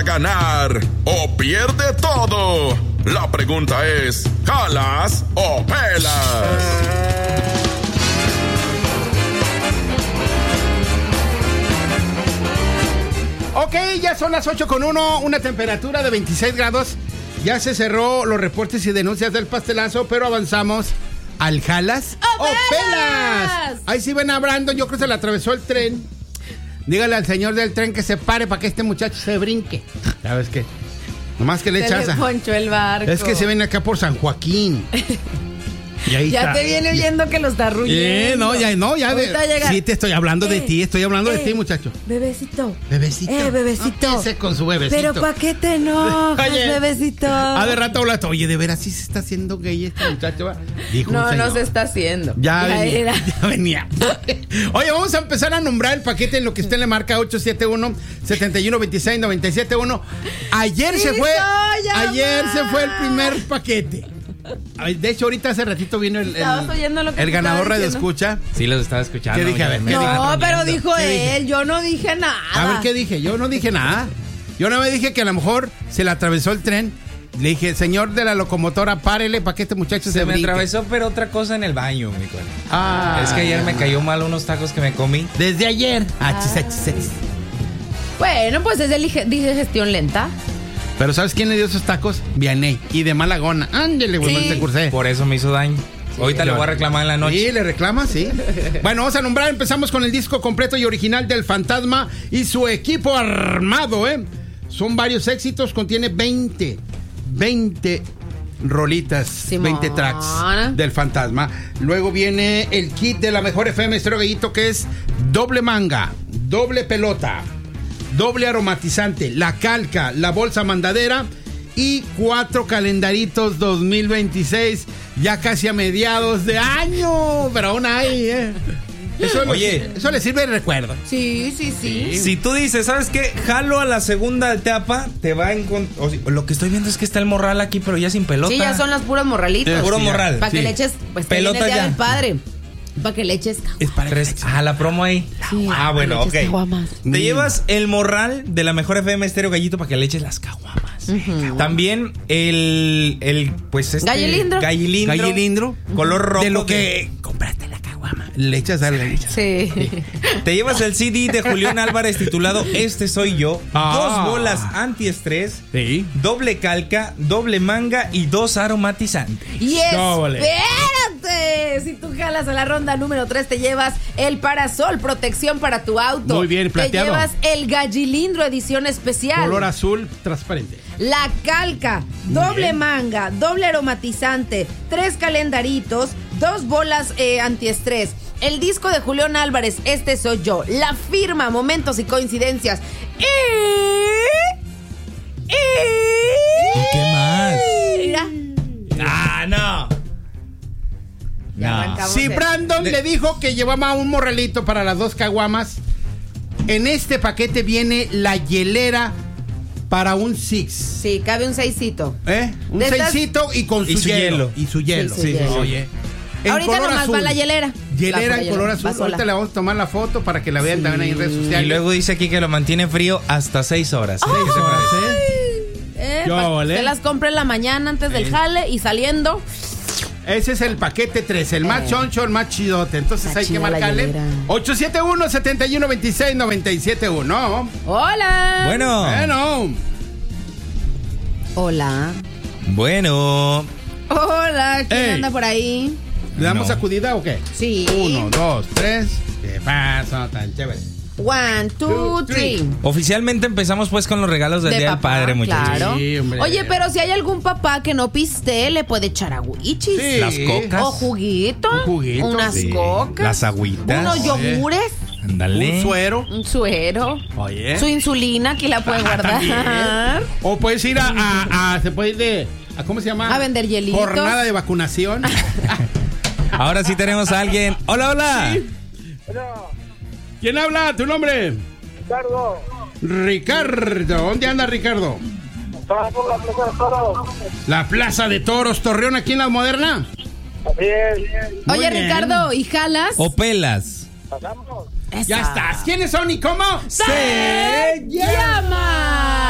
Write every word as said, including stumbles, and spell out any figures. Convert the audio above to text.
ganar o pierde todo. La pregunta es, ¿jalas o pelas? Ok, ya son las ocho con uno, una temperatura de veintiséis grados. Ya se cerró los reportes y denuncias del pastelazo, pero avanzamos al jalas o, o pelas. pelas. Ahí sí ven hablando, yo creo que se le atravesó el tren. Dígale al señor del tren que se pare para que este muchacho se brinque. ¿Sabes qué? Nomás que le echas a... ponchó el barco. Es que se viene acá por San Joaquín. Y ahí ya está. te viene oyendo que lo está arrullando. Eh, no, ya, no, ya. De, sí, te estoy hablando eh, de ti, estoy hablando eh, de ti, muchacho. Bebecito. Bebecito. Eh, bebecito. No piense con su bebecito. Pero ¿para qué te enojas, Oye, bebecito? A de rato hablaste. Oye, de veras sí se está haciendo gay este muchacho. ¿Va? Dijo no, un no se está haciendo. Ya, ya venía, era. ya venía. Oye, vamos a empezar a nombrar el paquete en lo que usted le marca ocho siete uno, siete uno dos seis, nueve siete uno. Ayer Sí, se fue. soy, Ayer mamá. se fue el primer paquete. De hecho, ahorita hace ratito vino el, ¿Estabas oyendo lo que el te ganador estaba radio diciendo? escucha. Sí, los estaba escuchando. ¿Qué dije? A ver, ¿qué No, dije? pero dijo ¿Qué él, dije? yo no dije nada. A ver, ¿qué dije? Yo no dije nada. Yo no me dije que a lo mejor se le atravesó el tren. Le dije, señor de la locomotora, párele para que este muchacho se, Se me brinque. atravesó, pero otra cosa en el baño, mi cuate. Ah. Es que ayer me cayó mal unos tacos que me comí. Desde ayer. Ah, chis, ah, chis, chis. Bueno, pues es de lige- digestión lenta. Pero ¿sabes quién le dio esos tacos? Vianey. Y de Malagona. Ándele, güey, Sí. no te cursé. Por eso me hizo daño. Ahorita le voy a reclamar en la noche. Sí, le reclama, sí. Bueno, vamos a nombrar, empezamos con el disco completo y original del Fantasma y su equipo armado, ¿eh? Son varios éxitos, contiene veinte, veinte rolitas, Simón. veinte tracks del Fantasma. Luego viene el kit de la mejor F M Estéreo Gallito, que es doble manga, doble pelota, doble aromatizante, la calca, la bolsa mandadera y cuatro calendaritos dos mil veintiséis, ya casi a mediados de año, pero aún hay, ¿eh? Eso, Oye. eso le sirve de recuerdo. Sí, sí, sí. Si tú dices, ¿sabes qué? Jalo a la segunda etapa, te va a encontrar. Lo que estoy viendo es que está el morral aquí, pero ya sin pelota. Sí, ya son las puras morralitas. Sí, Puro sí, morral. Para que sí. le eches, pues Pelota pelota el día ya. del padre. Para que le eches. Es para Tres. Ah, la promo ahí. Sí, ah, bueno, le ok. eches caguamas. Te Mm. llevas el morral de la mejor F M Estéreo Gallito para que le eches las caguamas. Ujú. También el, el, pues este... Gallilindro. Gallilindro. Gallilindro. Color rojo. De lo de- que compraste la caguama. Le echas algo. le echas. Sí. Te llevas el C D de Julián Álvarez titulado Este Soy Yo. Ah. Dos bolas antiestrés. Sí. Doble calca, doble manga y dos aromatizantes. Y Dóble. espérate, si tú jalas a la ronda número tres, te llevas el parasol, protección para tu auto. Muy bien, plateado. Te llevas el gallilindro edición especial. Color azul transparente. La calca, Muy doble bien. manga, doble aromatizante, tres calendaritos, dos bolas eh, antiestrés. El disco de Julián Álvarez, Este Soy Yo. La firma, momentos y coincidencias. Y... y... ¿Qué más? Mira. Ah, no. Ya No. arrancamos Si el- Brandon De- le dijo que llevaba un morralito para las dos caguamas, en este paquete viene la hielera para un six. Sí, cabe un seisito. ¿Eh? Un De estas- seisito y con su, Y su hielo. hielo. Y su hielo. Sí, su hielo. Oye. En Ahorita color nomás azul. va la hielera. Hielera La en color hielera, azul. va sola. Ahorita le vamos a tomar la foto para que la vean Sí. también ahí en redes sociales. Y luego dice aquí que lo mantiene frío hasta seis horas. Seis horas, ¿eh? Eh, Yo, pa- vale. Te las compré en la mañana antes del jale y saliendo. Ese es el paquete tres, el más Eh. choncho, el más chidote. Entonces Está hay que chida la marcarle hielera. ocho siete uno, siete uno dos seis, nueve siete uno. ¡Hola! Bueno. Bueno. Hola. Bueno. Hola, ¿quién Ey. anda por ahí? ¿Le damos No. sacudida o qué? Sí. Uno, dos, tres. ¿Qué pasa? Tan chévere. One, two, Two, three. three. Oficialmente empezamos pues con los regalos del De Día del papá, Padre, muchachos. claro. Sí, hombre. Oye, pero si hay algún papá que no piste, le puede echar agüichis. Sí. Las cocas. O juguito. Un juguito, Unas sí. cocas. Las agüitas. Unos yogures. Ándale. Un suero. Un suero. Oye. Su insulina que la puede También. guardar. O puedes ir a, a, a- se puede ir de, a, ¿cómo se llama? A vender hielitos. Jornada de vacunación. Ahora sí tenemos a alguien. Hola, hola. ¿Quién habla? ¿Tu nombre? Ricardo, Ricardo. ¿Dónde anda Ricardo? estaba por la plaza de toros. La Plaza de Toros, Torreón, aquí en La Moderna. Bien, bien. Muy Oye, bien. Ricardo, ¿y jalas? O pelas. Pasamos. Ya estás. ¿Quiénes son y cómo? ¡Se llama!